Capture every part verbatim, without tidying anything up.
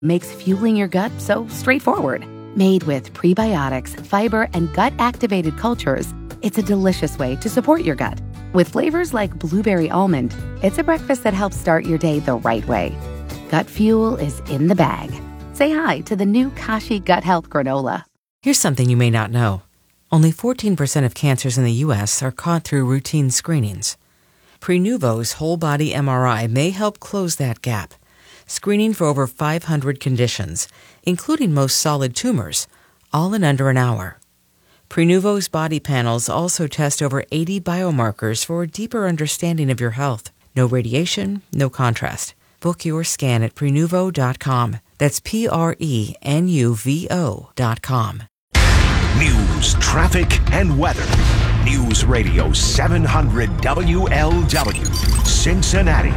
makes fueling your gut so straightforward. Made with prebiotics, fiber, and gut-activated cultures, it's a delicious way to support your gut. With flavors like blueberry almond, it's a breakfast that helps start your day the right way. Gut Fuel is in the bag. Say hi to the new Kashi Gut Health Granola. Here's something you may not know. Only fourteen percent of cancers in the U S are caught through routine screenings. Prenuvo's whole-body M R I may help close that gap, screening for over five hundred conditions, including most solid tumors, all in under an hour. Prenuvo's body panels also test over eighty biomarkers for a deeper understanding of your health. No radiation, no contrast. Book your scan at Prenuvo dot com. That's P R E N U V O dot com. News, traffic, and weather. News Radio seven hundred W L W, Cincinnati.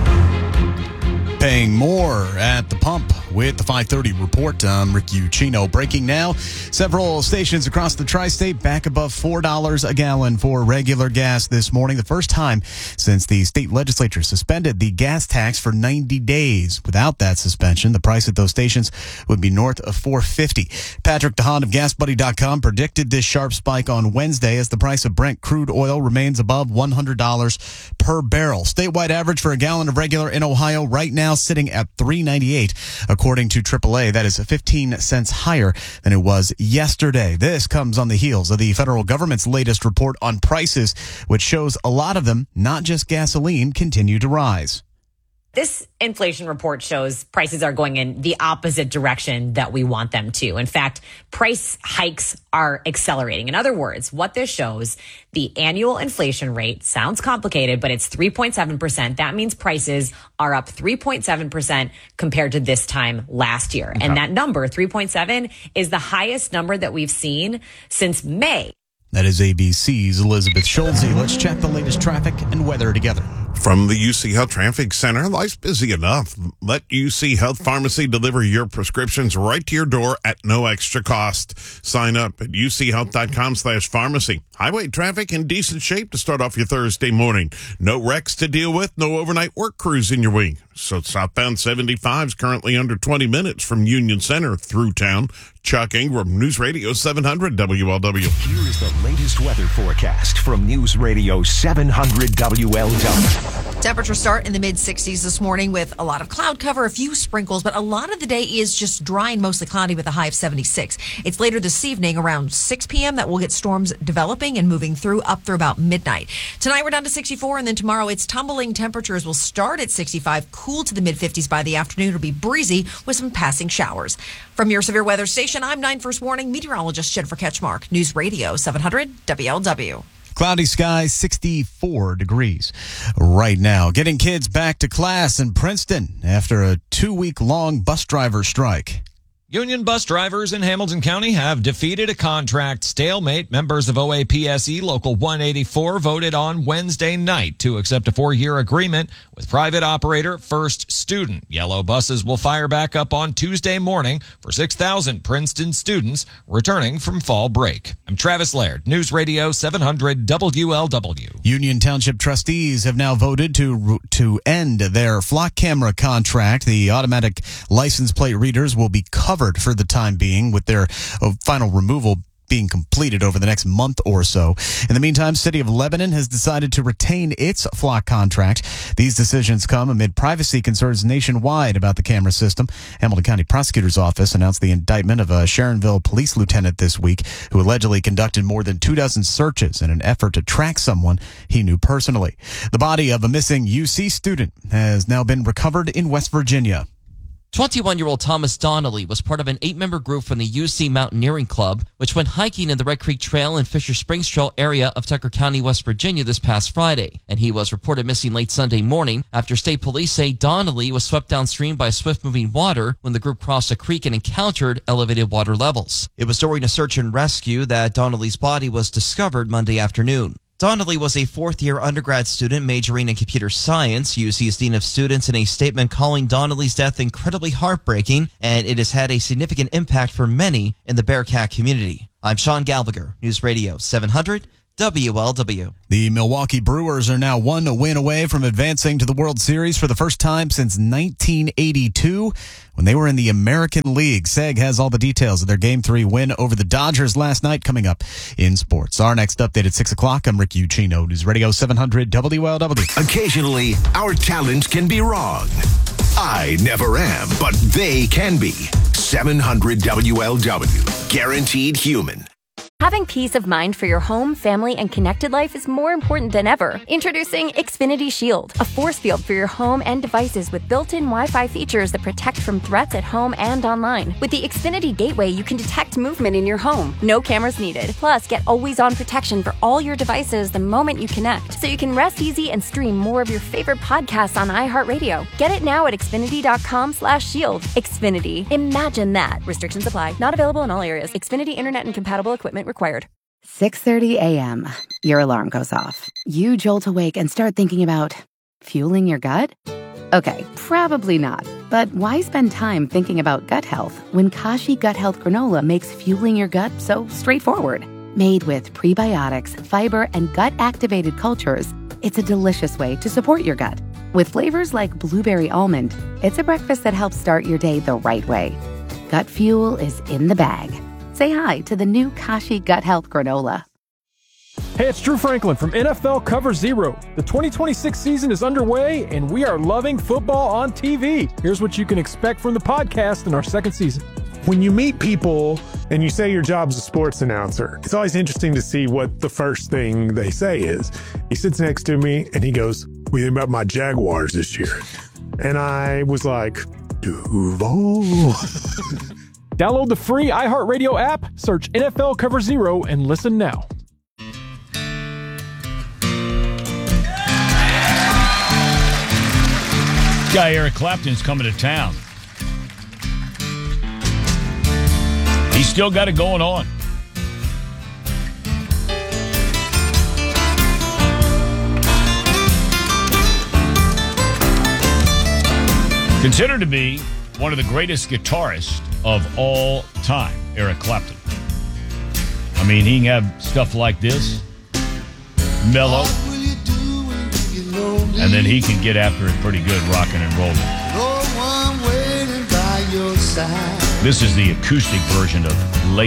Paying more at the pump with the five thirty report. I'm Rick Ucchino. Breaking now, several stations across the tri-state back above four dollars a gallon for regular gas this morning. The first time since the state legislature suspended the gas tax for ninety days. Without that suspension, the price at those stations would be north of four fifty. Patrick DeHaan of Gas Buddy dot com predicted this sharp spike on Wednesday as the price of Brent crude oil remains above one hundred dollars per barrel. Statewide average for a gallon of regular in Ohio right now sitting at three ninety-eight. According to triple A, that is fifteen cents higher than it was yesterday. This comes on the heels of the federal government's latest report on prices, which shows a lot of them, not just gasoline, continue to rise. This inflation report shows prices are going in the opposite direction that we want them to. In fact, price hikes are accelerating. In other words, what this shows, the annual inflation rate sounds complicated, but it's three point seven percent. That means prices are up three point seven percent compared to this time last year. Okay. And that number, three point seven, is the highest number that we've seen since May. That is A B C's Elizabeth Schulze. Let's check the latest traffic and weather together. From the U C Health Traffic Center, life's busy enough. Let U C Health Pharmacy deliver your prescriptions right to your door at no extra cost. Sign up at U C health dot com slash pharmacy. Highway traffic in decent shape to start off your Thursday morning. No wrecks to deal with, no overnight work crews in your week. So southbound seventy-five is currently under twenty minutes from Union Center through town. Chuck Ingram, News Radio seven hundred W L W. Here is the latest weather forecast from News Radio seven hundred W L W. Temperatures start in the mid sixties this morning with a lot of cloud cover, a few sprinkles, but a lot of the day is just dry and mostly cloudy with a high of seventy-six. It's later this evening around six p.m. that we'll get storms developing and moving through up through about midnight. Tonight we're down to sixty-four, and then tomorrow it's tumbling. Temperatures will start at sixty-five, cool to the mid fifties by the afternoon. It'll be breezy with some passing showers. From your severe weather station, I'm nine First Warning meteorologist Jennifer Ketchmark, News Radio seven hundred W L W. Cloudy skies, sixty-four degrees right now. Getting kids back to class in Princeton after a two-week-long bus driver strike. Union bus drivers in Hamilton County have defeated a contract stalemate. Members of O A P S E Local one eighty-four voted on Wednesday night to accept a four-year agreement with private operator First Student. Yellow buses will fire back up on Tuesday morning for six thousand Princeton students returning from fall break. I'm Travis Laird, News Radio seven hundred W L W. Union Township trustees have now voted to to end their flock camera contract. The automatic license plate readers will be covered for the time being, with their uh, final removal being completed over the next month or so. In the meantime, City of Lebanon has decided to retain its flock contract. These decisions come amid privacy concerns nationwide about the camera system. Hamilton County Prosecutor's Office announced the indictment of a Sharonville police lieutenant this week who allegedly conducted more than two dozen searches in an effort to track someone he knew personally. The body of a missing U C student has now been recovered in West Virginia. twenty-one-year-old Thomas Donnelly was part of an eight-member group from the U C Mountaineering Club, which went hiking in the Red Creek Trail and Fisher Springs Trail area of Tucker County, West Virginia this past Friday. And he was reported missing late Sunday morning after state police say Donnelly was swept downstream by swift-moving water when the group crossed a creek and encountered elevated water levels. It was during a search and rescue that Donnelly's body was discovered Monday afternoon. Donnelly was a fourth-year undergrad student majoring in computer science. U C's Dean of Students in a statement calling Donnelly's death incredibly heartbreaking, and it has had a significant impact for many in the Bearcat community. I'm Sean Galviger, News Radio seven hundred W L W. The Milwaukee Brewers are now one win away from advancing to the World Series for the first time since nineteen eighty-two when they were in the American League. Seg has all the details of their Game three win over the Dodgers last night coming up in sports. Our next update at six o'clock. I'm Rick Ucchino, News Radio seven hundred W L W. Occasionally, our talent can be wrong. I never am, but they can be. seven hundred W L W. Guaranteed human. Having peace of mind for your home, family, and connected life is more important than ever. Introducing Xfinity Shield, a force field for your home and devices with built-in Wi-Fi features that protect from threats at home and online. With the Xfinity Gateway, you can detect movement in your home. No cameras needed. Plus, get always-on protection for all your devices the moment you connect, so you can rest easy and stream more of your favorite podcasts on iHeartRadio. Get it now at Xfinity.com slash shield. Xfinity. Imagine that. Restrictions apply. Not available in all areas. Xfinity Internet and compatible equipment required. six thirty a.m. Your alarm goes off. You jolt awake and start thinking about fueling your gut? Okay, probably not. But why spend time thinking about gut health when Kashi Gut Health Granola makes fueling your gut so straightforward? Made with prebiotics, fiber, and gut-activated cultures, it's a delicious way to support your gut. With flavors like blueberry almond, it's a breakfast that helps start your day the right way. Gut fuel is in the bag. Say hi to the new Kashi Gut Health Granola. Hey, it's Drew Franklin from N F L Cover Zero. The twenty twenty-six season is underway, and we are loving football on T V. Here's what you can expect from the podcast in our second season. When you meet people and you say your job's a sports announcer, it's always interesting to see what the first thing they say is. He sits next to me, and he goes, "What do you think about my Jaguars this year?" And I was like, Duval. Download the free iHeartRadio app, search N F L Cover Zero, and listen now. Guy Eric Clapton's coming to town. He's still got it going on. Considered to be one of the greatest guitarists of all time, Eric Clapton. I mean, he can have stuff like this, mellow, and then he can get after it pretty good, rocking and rolling. This is the acoustic version of Late